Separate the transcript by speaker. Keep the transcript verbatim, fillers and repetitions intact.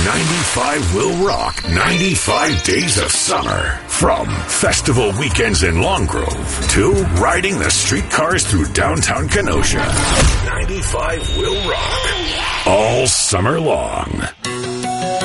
Speaker 1: ninety-five will rock ninety-five days of summer. From festival weekends in Long Grove to riding the streetcars through downtown Kenosha. ninety-five will rock all summer long.